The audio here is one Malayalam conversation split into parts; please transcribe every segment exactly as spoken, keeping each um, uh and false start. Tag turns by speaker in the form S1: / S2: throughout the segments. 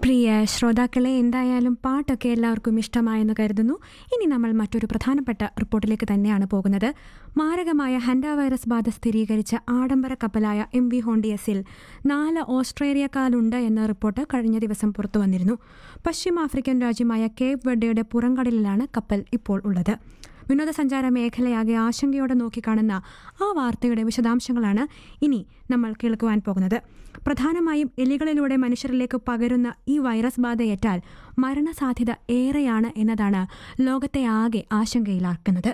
S1: പ്രിയ ശ്രോതാക്കളെ, എന്തായാലും പാട്ടൊക്കെ എല്ലാവർക്കും ഇഷ്ടമായെന്ന് കരുതുന്നു. ഇനി നമ്മൾ മറ്റൊരു പ്രധാനപ്പെട്ട റിപ്പോർട്ടിലേക്ക് തന്നെയാണ് പോകുന്നത്. മാരകമായ ഹെൻഡ വൈറസ് ബാധ സ്ഥിരീകരിച്ച ആഡംബര കപ്പലായ എം വി ഹോണ്ടിയസിൽ നാല് ഓസ്ട്രേലിയക്കാരുണ്ട് എന്ന റിപ്പോർട്ട് കഴിഞ്ഞ ദിവസം പുറത്തു വന്നിരുന്നു. പശ്ചിമാഫ്രിക്കൻ രാജ്യമായ കേപ്പ് വെർഡെയുടെ പുറംകടലിലാണ് കപ്പൽ ഇപ്പോൾ ഉള്ളത്. വിനോദസഞ്ചാര മേഖലയാകെ ആശങ്കയോടെ നോക്കിക്കാണുന്ന ആ വാർത്തയുടെ വിശദാംശങ്ങളാണ് ഇനി നമ്മൾ കേൾക്കുവാൻ പോകുന്നത്. പ്രധാനമായും എലികളിലൂടെ മനുഷ്യരിലേക്ക് പകരുന്ന ഈ വൈറസ് ബാധയേറ്റാൽ മരണസാധ്യത ഏറെയാണ് എന്നതാണ് ലോകത്തെ ആകെ ആശങ്കയിലാക്കുന്നത്.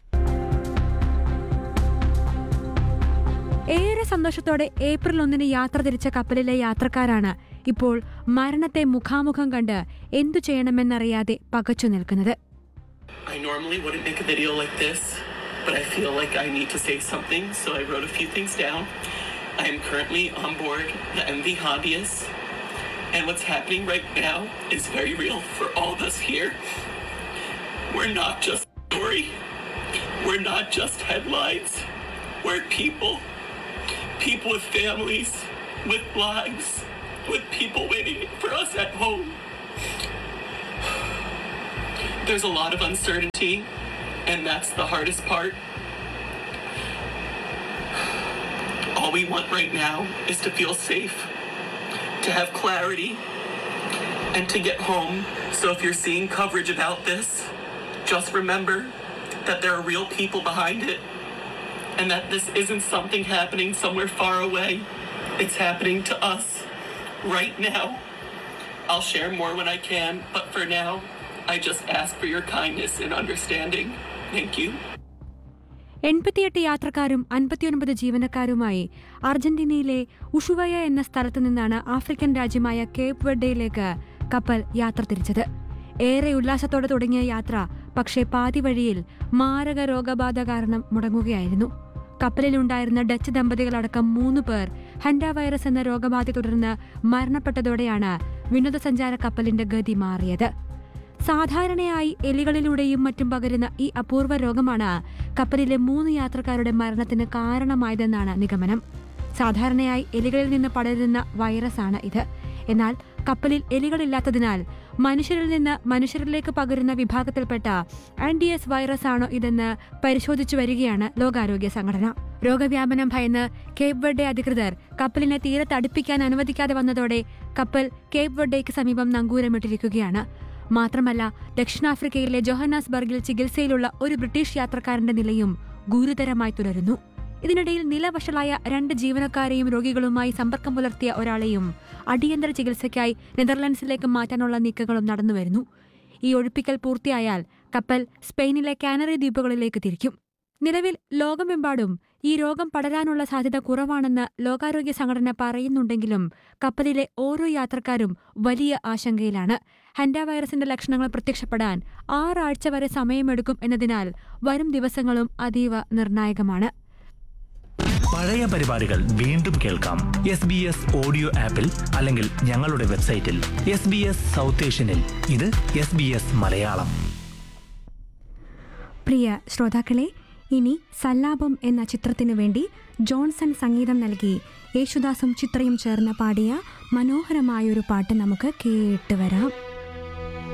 S1: ഏറെ സന്തോഷത്തോടെ ഏപ്രിൽ ഒന്നിന് യാത്ര തിരിച്ച കപ്പലിലെ യാത്രക്കാരാണ് ഇപ്പോൾ മരണത്തെ മുഖാമുഖം കണ്ട് എന്തു ചെയ്യണമെന്നറിയാതെ പകച്ചു നിൽക്കുന്നത്.
S2: I normally wouldn't make a video like this, but I feel like I need to say something, so I wrote a few things down. I am currently on board the M V Hondias, and what's happening right now is very real for all of us here. We're not just a story. We're not just headlines. We're people. People with families, with lives, with people waiting for us at home. There's a lot of uncertainty, and that's the hardest part. All we want right now is to feel safe, to have clarity, and to get home. So if you're seeing coverage about this, just remember that there are real people behind it, and that this isn't something happening somewhere far away. It's happening to us right now. I'll share more when I can, but for now, I just ask for your kindness and understanding. Thank you.
S1: എൺപത്തിയെട്ട് യാത്രക്കാരും അൻപത്തിയൊൻപത് ജീവനക്കാരുമായി അർജന്റീനയിലെ ഉഷുവയ എന്ന സ്ഥലത്തു നിന്നാണ് ആഫ്രിക്കൻ രാജ്യമായ കേപ്പ് വെർഡെയിലേക്ക് കപ്പൽ യാത്ര തിരിച്ചത്. ഏറെ ഉല്ലാസത്തോടെ തുടങ്ങിയ യാത്ര പക്ഷേ പാതി വഴിയിൽ മാരക രോഗബാധ കാരണം മുടങ്ങുകയായിരുന്നു. കപ്പലിലുണ്ടായിരുന്ന ഡച്ച് ദമ്പതികളടക്കം മൂന്ന് പേർ ഹെൻഡ വൈറസ് എന്ന രോഗബാധ തുടർന്ന് മരണപ്പെട്ടതോടെയാണ് വിനോദസഞ്ചാര കപ്പലിന്റെ ഗതി മാറിയത്. സാധാരണയായി എലികളിലൂടെയും മറ്റും പകരുന്ന ഈ അപൂർവ രോഗമാണ് കപ്പലിലെ മൂന്ന് യാത്രക്കാരുടെ മരണത്തിന് കാരണമായതെന്നാണ് നിഗമനം. സാധാരണയായി എലികളിൽ നിന്ന് പടരുന്ന വൈറസാണ് ഇത്. എന്നാൽ കപ്പലിൽ എലികളില്ലാത്തതിനാൽ മനുഷ്യരിൽ നിന്ന് മനുഷ്യരിലേക്ക് പകരുന്ന വിഭാഗത്തിൽപ്പെട്ട ആൻഡിയസ് വൈറസ് ആണോ ഇതെന്ന് പരിശോധിച്ചു വരികയാണ് ലോകാരോഗ്യ സംഘടന. രോഗവ്യാപനം ഭയന്ന് കേപ്പ് വെർഡെ അധികൃതർ കപ്പലിനെ തീരത്ത് അടുപ്പിക്കാൻ അനുവദിക്കാതെ വന്നതോടെ കപ്പൽ കേപ്പ് വെർഡെയ്ക്ക് സമീപം നങ്കൂരമിട്ടിരിക്കുകയാണ്. മാത്രമല്ല, ദക്ഷിണാഫ്രിക്കയിലെ ജോഹന്നാസ്ബർഗിൽ ചികിത്സയിലുള്ള ഒരു ബ്രിട്ടീഷ് യാത്രക്കാരന്റെ നിലയും ഗുരുതരമായി തുടരുന്നു. ഇതിനിടയിൽ നിലവശലായ രണ്ട് ജീവനക്കാരെയും രോഗികളുമായി സമ്പർക്കം പുലർത്തിയ ഒരാളെയും അടിയന്തര ചികിത്സയ്ക്കായി നെതർലൻഡ്സിലേക്ക് മാറ്റാനുള്ള നീക്കങ്ങളും നടന്നുവരുന്നു. ഈ ഒഴിപ്പിക്കൽ പൂർത്തിയായാൽ കപ്പൽ സ്പെയിനിലെ കാനറി ദ്വീപുകളിലേക്ക് തിരിക്കും. നിലവിൽ ലോകമെമ്പാടും ഈ രോഗം പടരാനുള്ള സാധ്യത കുറവാണെന്ന് ലോകാരോഗ്യ സംഘടന പറയുന്നുണ്ടെങ്കിലും കപ്പലിലെ ഓരോ യാത്രക്കാരും വലിയ ആശങ്കയിലാണ്. ഹെൻഡ വൈറസിന്റെ ലക്ഷണങ്ങൾ പ്രത്യക്ഷപ്പെടാൻ ആറാഴ്ച വരെ സമയമെടുക്കും എന്നതിനാൽ വരും ദിവസങ്ങളും അതീവ നിർണായകമാണ്.
S3: പഴയ പരിപാടികൾ വീണ്ടും കേൾക്കാം എസ് ബി എസ് ഓഡിയോ ആപ്പിൽ അല്ലെങ്കിൽ ഞങ്ങളുടെ വെബ്സൈറ്റിൽ. എസ് ബി എസ് സൗത്ത് ഏഷ്യനിൽ ഇത് എസ് ബി എസ് മലയാളം.
S1: പ്രിയ ശ്രോതാക്കളെ, ഇനി സല്ലാപം എന്ന ചിത്രത്തിനു വേണ്ടി ജോൺസൺ സംഗീതം നൽകി യേശുദാസും ചിത്രയും ചേർന്ന് പാടിയ മനോഹരമായൊരു പാട്ട് നമുക്ക് കേട്ടുവരാം.